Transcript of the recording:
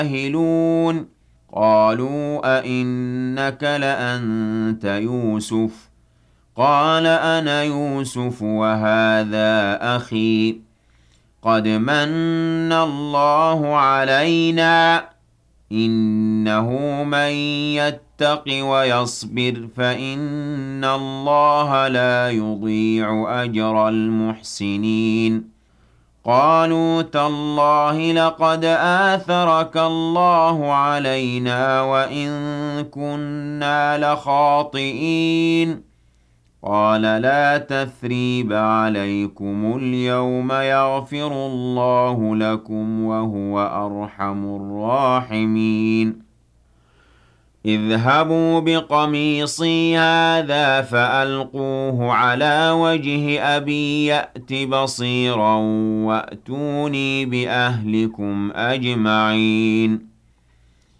جاهلون قالوا أئنك لأنت يوسف قال أنا يوسف وهذا أخي قد مَنَّ اللَّهُ عَلَيْنَا إِنَّهُ مَن يَتَّقِ وَيَصْبِرْ فَإِنَّ اللَّهَ لَا يُضِيعُ أَجْرَ الْمُحْسِنِينَ قالوا تالله لقد آثرك الله علينا وإن كنا لخاطئين قال لا تثريب عليكم اليوم يغفر الله لكم وهو أرحم الراحمين اذهبوا بقميصي هذا فألقوه على وجه أبي يأت بصيرا وأتوني بأهلكم أجمعين